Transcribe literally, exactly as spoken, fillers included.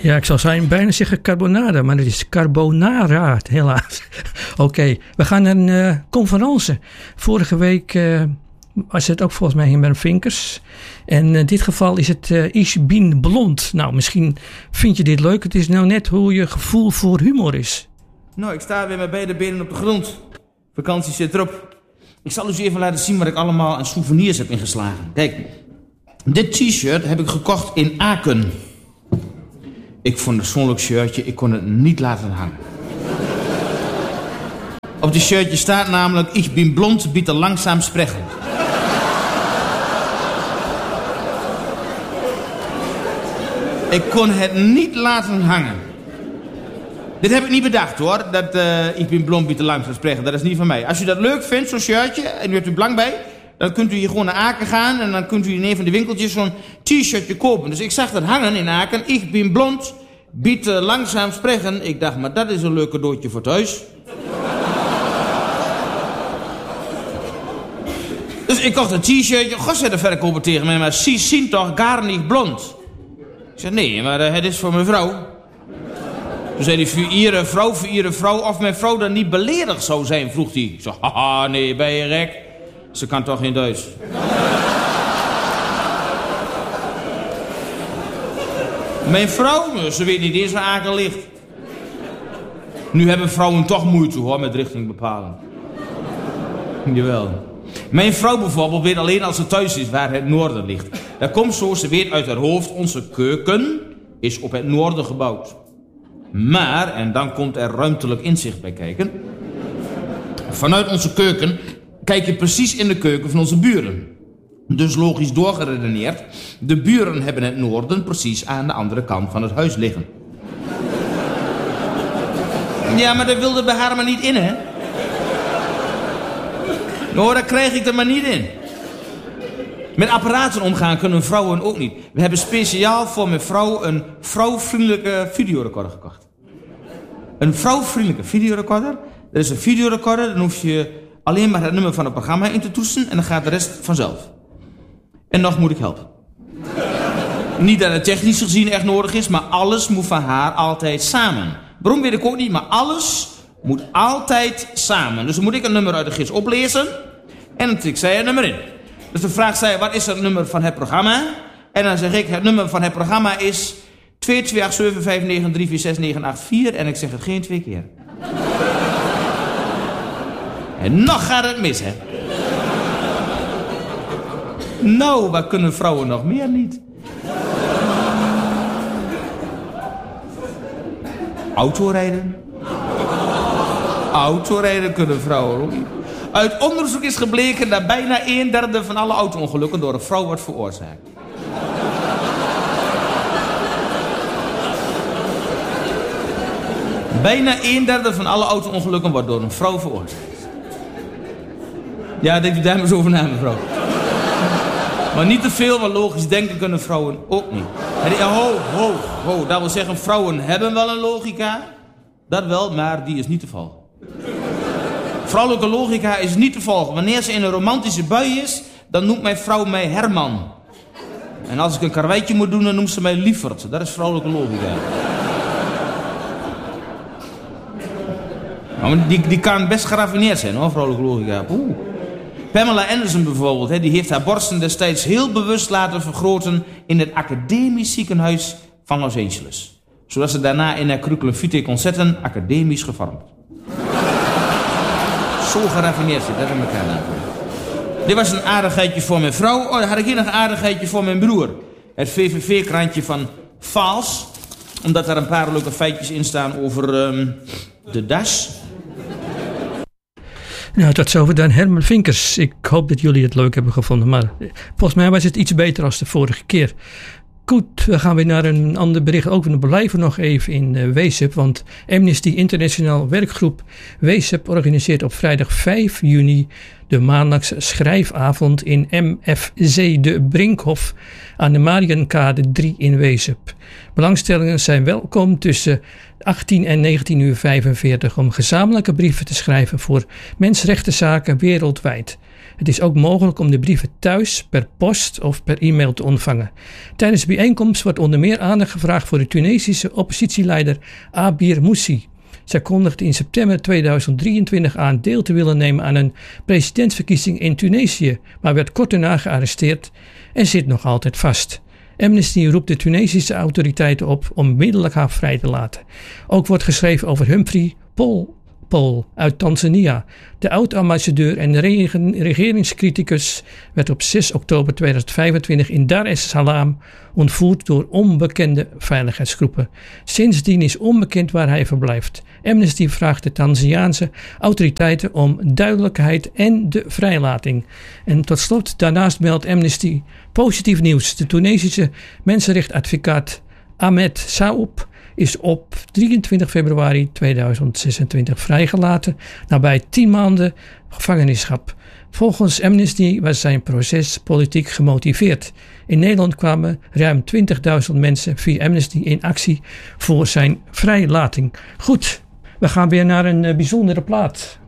Ja, ik zou zijn bijna zeggen carbonara, maar het is carbonara, helaas. Oké, okay, we gaan naar een uh, conferentie. Vorige week uh, was het ook volgens mij Herman Vinkers. En in dit geval is het uh, Ich bin blond. Nou, misschien vind je dit leuk. Het is nou net hoe je gevoel voor humor is. Nou, ik sta weer met beide benen op de grond. Vakantie zit erop. Ik zal u even laten zien wat ik allemaal aan souvenirs heb ingeslagen. Kijk, dit t-shirt heb ik gekocht in Aken. Ik vond het zo'n leuk shirtje, ik kon het niet laten hangen. Op dit shirtje staat namelijk: Ich bin blond, bitte langzaam sprechen. Ik kon het niet laten hangen. Dit heb ik niet bedacht hoor, dat uh, Ich bin blond, bitte langzaam sprechen. Dat is niet van mij. Als u dat leuk vindt, zo'n shirtje, en u hebt er belang bij, dan kunt u hier gewoon naar Aken gaan en dan kunt u in een van de winkeltjes zo'n t-shirtje kopen. Dus ik zag dat hangen in Aken. Ich bin blond, bitte langzaam sprechen. Ik dacht, maar dat is een leuk cadeautje voor thuis. Dus ik kocht een t-shirtje. God, zei de verkoper tegen mij, maar Sie sind toch gar niet blond? Ik zei, nee, maar uh, het is voor mijn vrouw. Toen zei hij, voor iedere vrouw, voor iedere vrouw, of mijn vrouw dan niet beledigd zou zijn, vroeg hij. Ik zei, haha, nee, ben je gek? Ze kan toch geen Duits? Mijn vrouw, ze weet niet eens waar Aken ligt. Nu hebben vrouwen toch moeite hoor, met richting bepalen. Jawel. Mijn vrouw bijvoorbeeld weet alleen als ze thuis is waar het noorden ligt. Dat komt zo, ze weet uit haar hoofd, onze keuken is op het noorden gebouwd. Maar, en dan komt er ruimtelijk inzicht bij kijken. Vanuit onze keuken kijk je precies in de keuken van onze buren. Dus logisch doorgeredeneerd, de buren hebben het noorden precies aan de andere kant van het huis liggen. Ja, maar dat wilde bij haar maar niet in, hè? Nou, daar krijg ik er maar niet in. Met apparaten omgaan kunnen vrouwen ook niet. We hebben speciaal voor mijn vrouw een vrouwvriendelijke videorecorder gekocht. Een vrouwvriendelijke videorecorder. Dat is een videorecorder, dan hoef je alleen maar het nummer van het programma in te toetsen en dan gaat de rest vanzelf. En nog moet ik helpen. Niet dat het technisch gezien echt nodig is, maar alles moet van haar altijd samen. Waarom weet ik ook niet, maar alles moet altijd samen. Dus dan moet ik een nummer uit de gids oplezen en dan tik zij het nummer in. Dus dan vraagt zij, wat is het nummer van het programma? En dan zeg ik, het nummer van het programma is twee twee acht zeven vijf negen drie vier zes negen acht vier en ik zeg het geen twee keer. En nog gaat het mis, hè? Nou, wat kunnen vrouwen nog meer niet? Autorijden. Autorijden kunnen vrouwen ook niet. Uit onderzoek is gebleken dat bijna een derde van alle auto-ongelukken door een vrouw wordt veroorzaakt. Bijna een derde van alle auto-ongelukken wordt door een vrouw veroorzaakt. Ja, denk u daar maar eens over na, mevrouw. Maar niet te veel, want logisch denken kunnen vrouwen ook niet. Ho, ho, ho. Dat wil zeggen, vrouwen hebben wel een logica. Dat wel, maar die is niet te volgen. Vrouwelijke logica is niet te volgen. Wanneer ze in een romantische bui is, dan noemt mijn vrouw mij Herman. En als ik een karweitje moet doen, dan noemt ze mij Lievert. Dat is vrouwelijke logica. Maar die, die kan best geraffineerd zijn, hoor, vrouwelijke logica. Oeh. Pamela Anderson bijvoorbeeld, hè, die heeft haar borsten destijds heel bewust laten vergroten in het academisch ziekenhuis van Los Angeles. Zodat ze daarna in haar curriculum vitae kon zetten, academisch gevormd. Zo geraffineerd zit, dat in elkaar na. Dit was een aardigheidje voor mijn vrouw. Oh, dan had ik hier nog een aardigheidje voor mijn broer. Het V V V-krantje van Vaals. Omdat daar een paar leuke feitjes in staan over um, de das. Nou, tot zover dan Herman Vinkers. Ik hoop dat jullie het leuk hebben gevonden, maar volgens mij was het iets beter dan de vorige keer. Goed, we gaan weer naar een ander bericht. Ook we blijven nog even in uh, Weesup, want Amnesty International Werkgroep Weesup organiseert op vrijdag vijf juni de maandelijks schrijfavond in M F C de Brinkhof aan de Mariënkade drie in Weesup. Belangstellingen zijn welkom tussen achttien en negentien uur vijfenveertig om gezamenlijke brieven te schrijven voor mensenrechtenzaken wereldwijd. Het is ook mogelijk om de brieven thuis, per post of per e-mail te ontvangen. Tijdens de bijeenkomst wordt onder meer aandacht gevraagd voor de Tunesische oppositieleider Abir Moussi. Zij kondigde in september tweeduizend drieëntwintig aan deel te willen nemen aan een presidentsverkiezing in Tunesië, maar werd kort daarna gearresteerd en zit nog altijd vast. Amnesty roept de Tunesische autoriteiten op om onmiddellijk haar vrij te laten. Ook wordt geschreven over Humphrey Paul Paul uit Tanzania. De oud-ambassadeur en regeringscriticus werd op zes oktober tweeduizend vijfentwintig in Dar es Salaam ontvoerd door onbekende veiligheidsgroepen. Sindsdien is onbekend waar hij verblijft. Amnesty vraagt de Tanzaniaanse autoriteiten om duidelijkheid en de vrijlating. En tot slot, daarnaast meldt Amnesty positief nieuws. De Tunesische mensenrechtadvocaat Ahmed Saoub is op drieëntwintig februari tweeduizend zesentwintig vrijgelaten na bij tien maanden gevangenisschap. Volgens Amnesty was zijn proces politiek gemotiveerd. In Nederland kwamen ruim twintigduizend mensen via Amnesty in actie voor zijn vrijlating. Goed, we gaan weer naar een bijzondere plaat.